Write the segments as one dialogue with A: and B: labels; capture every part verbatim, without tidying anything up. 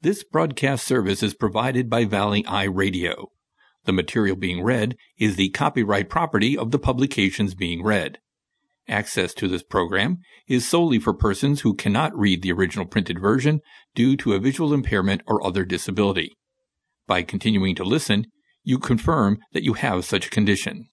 A: This broadcast service is provided by Valley Eye Radio. The material being read is the copyright property of the publications being read. Access to this program is solely for persons who cannot read the original printed version due to a visual impairment or other disability. By continuing to listen, you confirm that you have such a condition.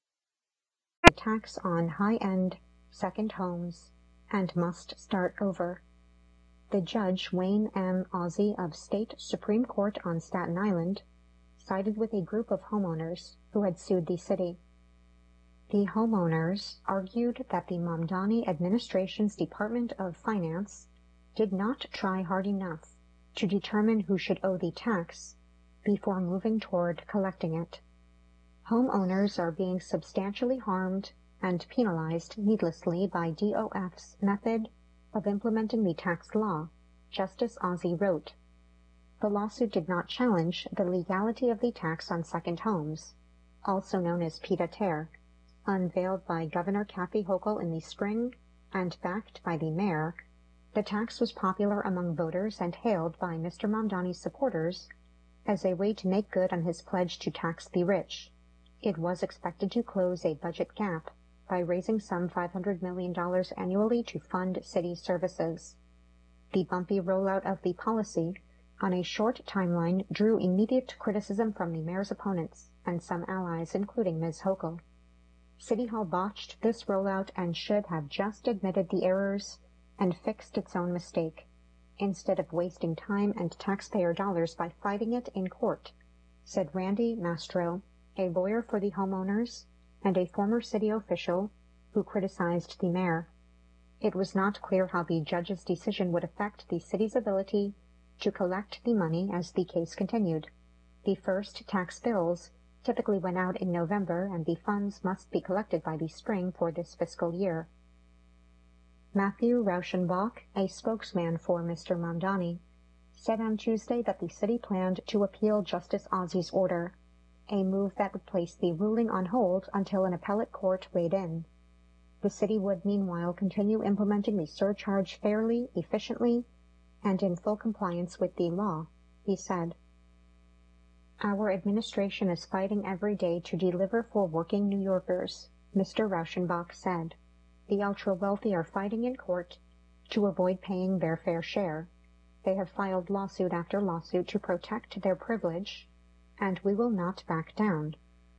B: Tax on high-end second homes and must start over. The judge, Wayne M. Ozzie of State Supreme Court on Staten Island, sided with a group of homeowners who had sued the city. The homeowners argued that the Mamdani administration's Department of Finance did not try hard enough to determine who should owe the tax before moving toward collecting it. Homeowners are being substantially harmed and penalized needlessly by D O F's method of implementing the tax law, Justice Ozzie wrote. The lawsuit did not challenge the legality of the tax on second homes, also known as pied-à-terre, unveiled by Governor Kathy Hochul in the spring and backed by the mayor. The tax was popular among voters and hailed by Mister Mamdani's supporters as a way to make good on his pledge to tax the rich. It was expected to close a budget gap by raising some five hundred million dollars annually to fund city services. The bumpy rollout of the policy on a short timeline drew immediate criticism from the mayor's opponents and some allies, including Miz Hochul. City Hall botched this rollout and should have just admitted the errors and fixed its own mistake, instead of wasting time and taxpayer dollars by fighting it in court, said Randy Mastro, a lawyer for the homeowners and a former city official who criticized the mayor. It was not clear how the judge's decision would affect the city's ability to collect the money as the case continued. The first tax bills typically went out in November, and the funds must be collected by the spring for this fiscal year. Matthew Rauschenbach, a spokesman for Mister Mamdani, said on Tuesday that the city planned to appeal Justice Ozzie's order, a move that would place the ruling on hold until an appellate court weighed in. The city would meanwhile continue implementing the surcharge fairly, efficiently, and in full compliance with the law, he said. Our administration is fighting every day to deliver for working New Yorkers, Mister Rauschenbach said. The ultra-wealthy are fighting in court to avoid paying their fair share. They have filed lawsuit after lawsuit to protect their privilege, and we will not back down.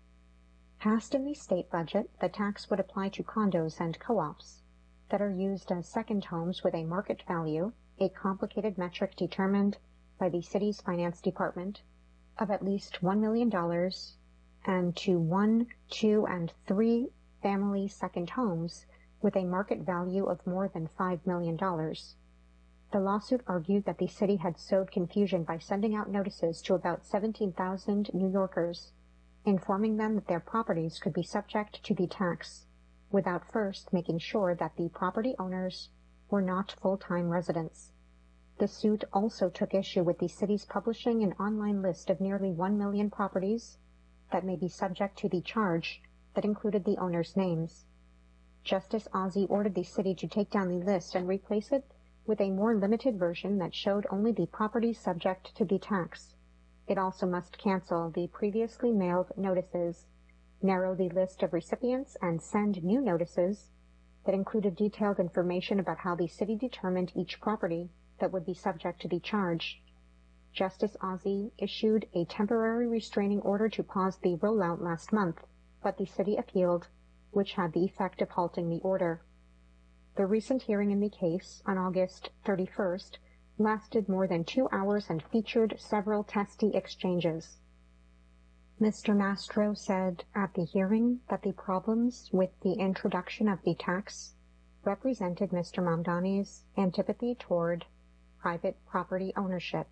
B: Passed in the state budget, the tax would apply to condos and co-ops that are used as second homes with a market value, a complicated metric determined by the city's finance department, of at least one million dollars, and to one, two, and three family second homes with a market value of more than five million dollars. The lawsuit argued that the city had sowed confusion by sending out notices to about seventeen thousand New Yorkers, informing them that their properties could be subject to the tax, without first making sure that the property owners were not full-time residents. The suit also took issue with the city's publishing an online list of nearly one million properties that may be subject to the charge that included the owners' names. Justice Ozzie ordered the city to take down the list and replace it with a more limited version that showed only the properties subject to the tax. It also must cancel the previously mailed notices, narrow the list of recipients, and send new notices that included detailed information about how the city determined each property that would be subject to the charge. Justice Ozzie issued a temporary restraining order to pause the rollout last month, but the city appealed, which had the effect of halting the order. The recent hearing in the case, on August thirty-first, lasted more than two hours and featured several testy exchanges. Mister Mastro said at the hearing that the problems with the introduction of the tax represented Mister Mamdani's antipathy toward private property ownership.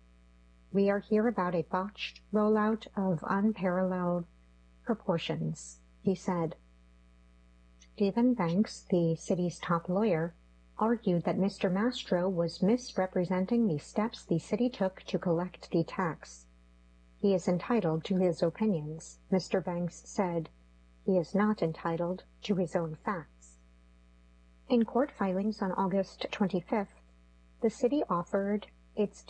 B: We are here about a botched rollout of unparalleled proportions, he said. Stephen Banks, the city's top lawyer, argued that Mister Mastro was misrepresenting the steps the city took to collect the tax. He is entitled to his opinions, Mister Banks said. He is not entitled to his own facts. In court filings on August twenty-fifth, the city offered its